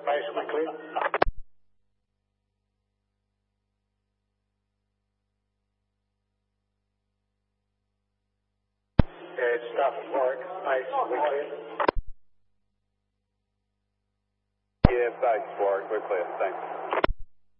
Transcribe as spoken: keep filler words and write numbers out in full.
basically clear. Yeah, it's stuff at work, basically clear. Yeah, base Warwick, we're clear, thanks.